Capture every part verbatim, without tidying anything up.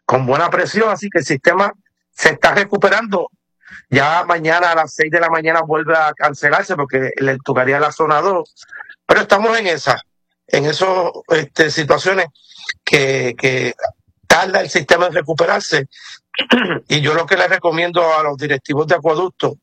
con buena presión, así que el sistema se está recuperando. Ya mañana a las seis de la mañana vuelve a cancelarse porque le tocaría la zona dos, pero estamos en esa, en esas este, situaciones que, que tarda el sistema en recuperarse. Y yo lo que les recomiendo a los directivos de acueducto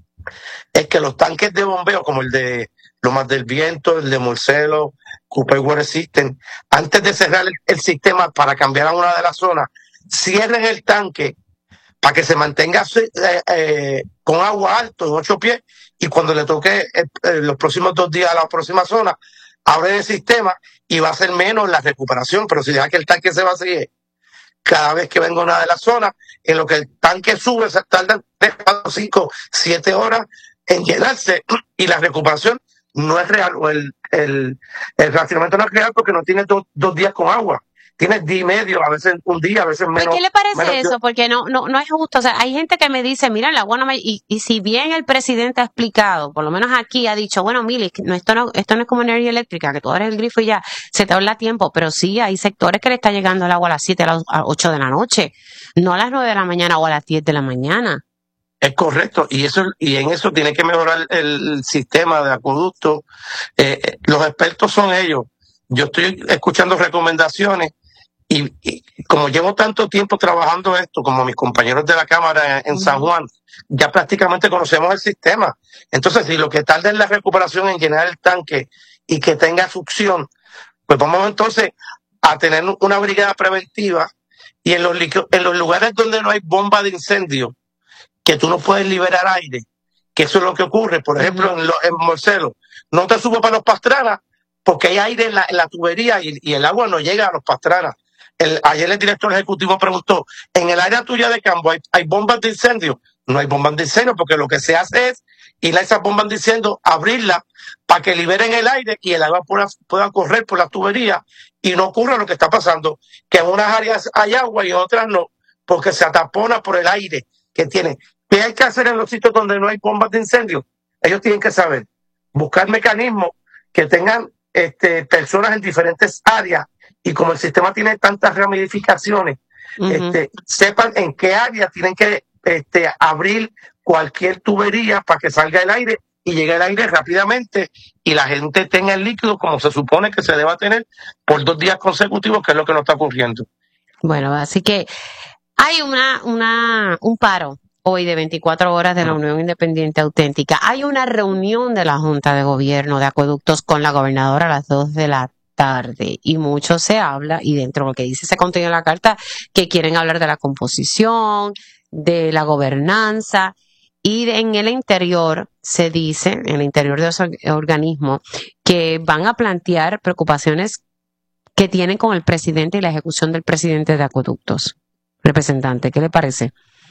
es que los tanques de bombeo, como el de Lomas del Viento, el de Morcelo, Cooper Water System, antes de cerrar el, el sistema para cambiar a una de las zonas, cierren el tanque para que se mantenga eh, eh, con agua alto, en ocho pies, y cuando le toque eh, eh, los próximos dos días a la próxima zona, abren el sistema y va a ser menos la recuperación. Pero si deja que el tanque se vacíe cada vez que venga una de las zonas, en lo que el tanque sube, se tardan tres, cuatro, cinco, siete horas en llenarse, y la recuperación no es real, o el, el, el racionamiento no es real porque no tiene do, dos días con agua. Tienes día y medio, a veces un día, a veces menos. ¿Qué le parece menos eso? Dios. Porque no, no, no es justo. O sea, hay gente que me dice, mira, el agua no me... Y, y si bien el presidente ha explicado, por lo menos aquí ha dicho, bueno, Mili, no, esto no, esto no es como energía eléctrica, que tú abres el grifo y ya se te ahorra tiempo, pero sí hay sectores que le está llegando el agua a las siete, a las ocho de la noche, no a las nueve de la mañana o a las diez de la mañana. Es correcto, y eso y en eso tiene que mejorar el, el sistema de acueducto. Eh, los expertos son ellos. Yo estoy escuchando recomendaciones. Y, y como llevo tanto tiempo trabajando esto, como mis compañeros de la Cámara en, en San Juan, ya prácticamente conocemos el sistema. Entonces, si lo que tarda es la recuperación en llenar el tanque y que tenga succión, pues vamos entonces a tener una brigada preventiva, y en los, en los lugares donde no hay bomba de incendio, que tú no puedes liberar aire, que eso es lo que ocurre. Por ejemplo, uh-huh. en, lo, en Morcelo, no te subo para los Pastranas porque hay aire en la, en la tubería y, y el agua no llega a los Pastranas. El, ayer el director ejecutivo preguntó, ¿en el área tuya de campo hay, hay bombas de incendio? No hay bombas de incendio, porque lo que se hace es ir a esas bombas de incendio, abrirlas para que liberen el aire y el agua pueda, pueda correr por la tubería, y no ocurra lo que está pasando, que en unas áreas hay agua y en otras no, porque se atapona por el aire que tiene. ¿Qué hay que hacer en los sitios donde no hay bombas de incendio? Ellos tienen que saber, buscar mecanismos que tengan este, personas en diferentes áreas, y como el sistema tiene tantas ramificaciones, uh-huh. este, sepan en qué área tienen que este, abrir cualquier tubería para que salga el aire y llegue el aire rápidamente y la gente tenga el líquido como se supone que se deba tener por dos días consecutivos, que es lo que no está ocurriendo. Bueno, así que hay una, una, un paro hoy de veinticuatro horas de la Unión Independiente Auténtica. Hay una reunión de la Junta de Gobierno de Acueductos con la gobernadora a las dos de la tarde, y mucho se habla, y dentro de lo que dice ese contenido de la carta, que quieren hablar de la composición, de la gobernanza, y de, en el interior se dice, en el interior de ese organismo, que van a plantear preocupaciones que tienen con el presidente y la ejecución del presidente de Acueductos. Representante, ¿qué le parece?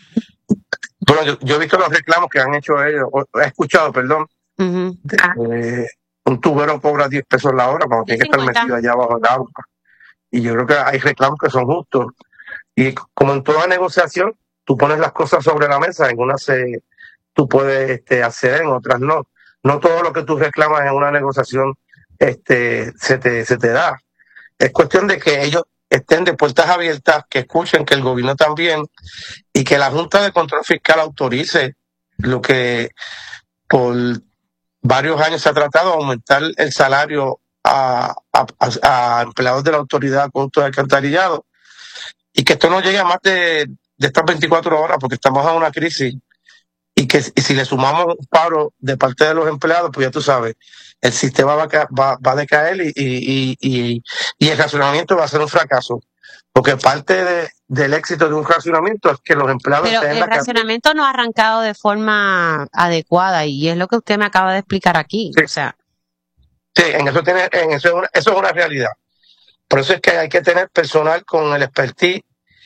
Bueno, yo, yo he visto los reclamos que han hecho ellos, he escuchado, perdón, uh-huh. de, de, un tubero cobra diez pesos la hora cuando tiene que estar metido allá abajo del agua. Y yo creo que hay reclamos que son justos. Y como en toda negociación, tú pones las cosas sobre la mesa, en unas se, tú puedes este, acceder, en otras no. No todo lo que tú reclamas en una negociación este, se, te, se te da. Es cuestión de que ellos estén de puertas abiertas, que escuchen, que el gobierno también, y que la Junta de Control Fiscal autorice lo que por varios años se ha tratado de aumentar el salario a, a, a, a empleados de la Autoridad de Acueductos de Alcantarillado, y que esto no llegue a más de, de estas veinticuatro horas, porque estamos en una crisis, y que y si le sumamos un paro de parte de los empleados, pues ya tú sabes, el sistema va a, va, va a decaer, y, y, y, y el racionamiento va a ser un fracaso. Porque parte de, del éxito de un racionamiento es que los empleados... Pero el racionamiento casa. No ha arrancado de forma adecuada, y es lo que usted me acaba de explicar aquí. Sí, o sea. sí en, eso, tiene, en eso, es una, eso es una realidad. Por eso es que hay que tener personal con el expertise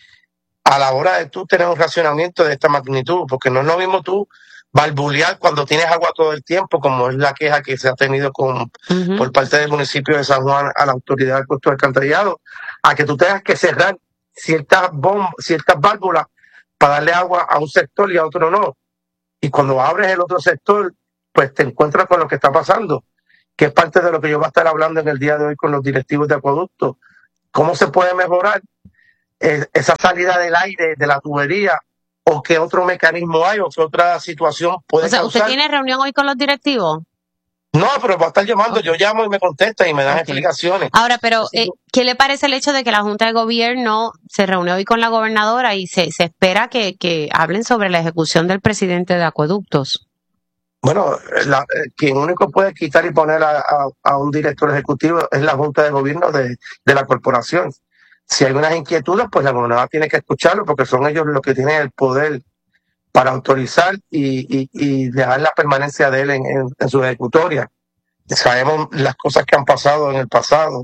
a la hora de tú tener un racionamiento de esta magnitud, porque no es lo mismo tú balbulear cuando tienes agua todo el tiempo, como es la queja que se ha tenido con uh-huh. por parte del municipio de San Juan a la Autoridad de Acueductos de Alcantarillado, a que tú tengas que cerrar ciertas bombas, ciertas válvulas para darle agua a un sector y a otro no. Y cuando abres el otro sector, pues te encuentras con lo que está pasando, que es parte de lo que yo voy a estar hablando en el día de hoy con los directivos de acueductos. ¿Cómo se puede mejorar eh, esa salida del aire de la tubería, o qué otro mecanismo hay, o qué otra situación puede O sea, causar. ¿usted tiene reunión hoy con los directivos? No, pero va a estar llamando, Okay. yo llamo y me contesta y me dan Okay. explicaciones. Ahora, pero eh, ¿qué le parece el hecho de que la Junta de Gobierno se reúne hoy con la gobernadora y se, se espera que, que hablen sobre la ejecución del presidente de Acueductos? Bueno, la, eh, quien único puede quitar y poner a, a, a un director ejecutivo es la Junta de Gobierno de, de la corporación. Si hay unas inquietudes, pues la gobernadora tiene que escucharlo, porque son ellos los que tienen el poder para autorizar y, y, y dejar la permanencia de él en, en, en su ejecutoria. Sabemos las cosas que han pasado en el pasado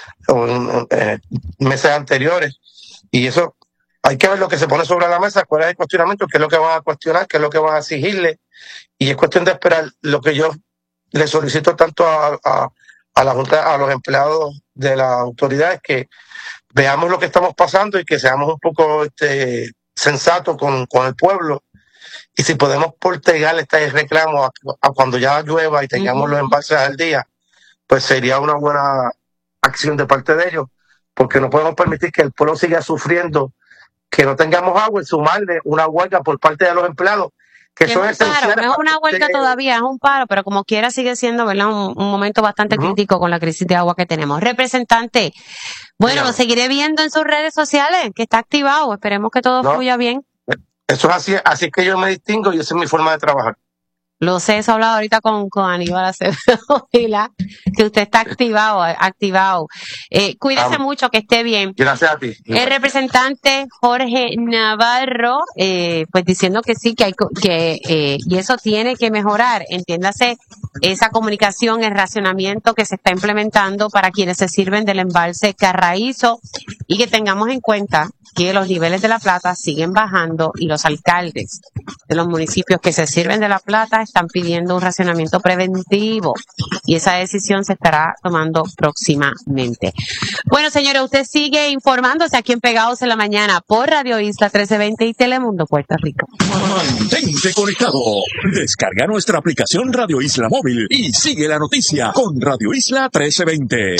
o en eh, meses anteriores, y eso hay que ver lo que se pone sobre la mesa, cuál es el cuestionamiento, qué es lo que van a cuestionar, qué es lo que van a exigirle, y es cuestión de esperar. Lo que yo le solicito tanto a, a, a la Junta, a los empleados de la autoridad, es que veamos lo que estamos pasando y que seamos un poco este, sensatos con, con el pueblo. Y si podemos postergar este reclamo a, a cuando ya llueva y tengamos uh-huh. los embalses al día, pues sería una buena acción de parte de ellos, porque no podemos permitir que el pueblo siga sufriendo, que no tengamos agua y sumarle una huelga por parte de los empleados, que son esenciales. No es una huelga todavía, es un paro, pero como quiera sigue siendo, ¿verdad? Un, un momento bastante uh-huh. crítico con la crisis de agua que tenemos. Representante, bueno, lo seguiré viendo en sus redes sociales, que está activado, esperemos que todo no. fluya bien. Eso es así, así que yo me distingo y esa es mi forma de trabajar. Lo sé, eso he hablado ahorita con, con Aníbal Acevedo, que usted está activado, activado. Eh, cuídese um, mucho, que esté bien. Gracias a ti. El representante Jorge Navarro, eh, pues diciendo que sí, que hay que, eh, y eso tiene que mejorar. Entiéndase esa comunicación, el racionamiento que se está implementando para quienes se sirven del embalse Carraízo, y que tengamos en cuenta que los niveles de la plata siguen bajando y los alcaldes de los municipios que se sirven de la plata están pidiendo un racionamiento preventivo, y esa decisión se estará tomando próximamente. Bueno, señores, usted sigue informándose aquí en Pegados en la Mañana por Radio Isla trece veinte y Telemundo Puerto Rico. Mantente conectado. Descarga nuestra aplicación Radio Isla Móvil y sigue la noticia con Radio Isla trece veinte.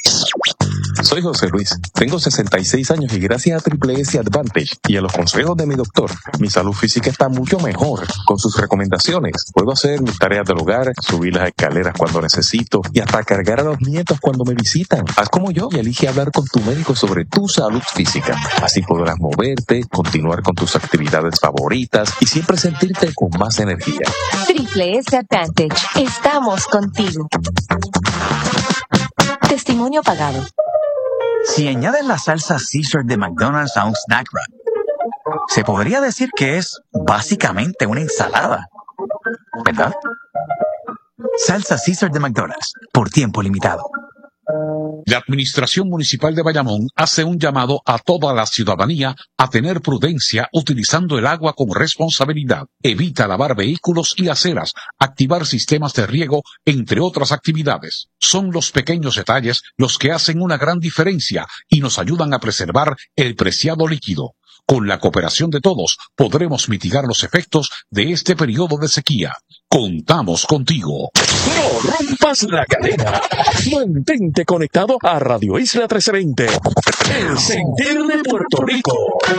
Soy José Luis, tengo sesenta y seis años y gracias a Triple S Advantage y a los consejos de mi doctor, mi salud física está mucho mejor. Con sus recomendaciones, puedo hacer mis tareas del hogar, subir las escaleras cuando necesito y hasta cargar a los nietos cuando me visitan. Haz como yo y elige hablar con tu médico sobre tu salud física. Así podrás moverte, continuar con tus actividades favoritas y siempre sentirte con más energía. Triple S Advantage, estamos contigo. Testimonio pagado. Si añaden la salsa Caesar de McDonald's a un snack wrap, se podría decir que es básicamente una ensalada, ¿verdad? Salsa Caesar de McDonald's, por tiempo limitado. La Administración Municipal de Bayamón hace un llamado a toda la ciudadanía a tener prudencia utilizando el agua con responsabilidad. Evita lavar vehículos y aceras, activar sistemas de riego, entre otras actividades. Son los pequeños detalles los que hacen una gran diferencia y nos ayudan a preservar el preciado líquido. Con la cooperación de todos, podremos mitigar los efectos de este periodo de sequía. Contamos contigo. No rompas la cadena. Mantente conectado a Radio Isla trece veinte. El sentir de Puerto Rico.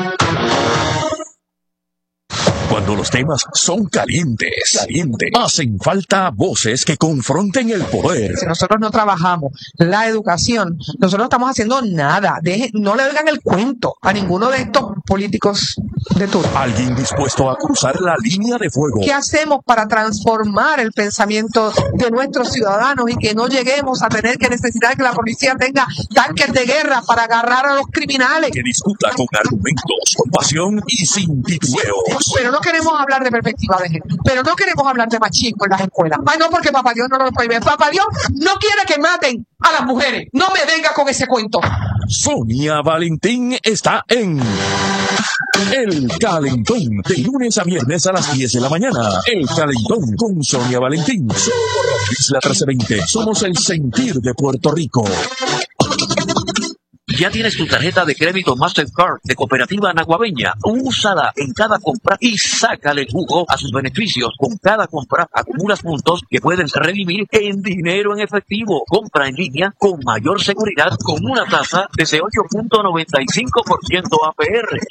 Cuando los temas son calientes, calientes, hacen falta voces que confronten el poder. Si nosotros no trabajamos la educación, nosotros no estamos haciendo nada. Deje, no le oigan el cuento a ninguno de estos políticos de turno. Alguien dispuesto a cruzar la línea de fuego. ¿Qué hacemos para transformar el pensamiento de nuestros ciudadanos y que no lleguemos a tener que necesitar que la policía tenga tanques de guerra para agarrar a los criminales? Que discuta con argumentos, con pasión y sin titubeos. Pero no queremos hablar de perspectiva de género, pero no queremos hablar de machismo en las escuelas. Ay, no, porque Papá Dios no nos lo prohíbe. Papá Dios no quiere que maten a las mujeres. No me venga con ese cuento. Sonia Valentín está en El Calentón, de lunes a viernes a las diez de la mañana. El Calentón con Sonia Valentín. Somos Isla trece veinte. Somos el sentir de Puerto Rico. Ya tienes tu tarjeta de crédito Mastercard de Cooperativa Naguabeña. Úsala en cada compra y sácale jugo a sus beneficios. Con cada compra acumulas puntos que puedes redimir en dinero en efectivo. Compra en línea con mayor seguridad con una tasa de ocho punto noventa y cinco por ciento A P R.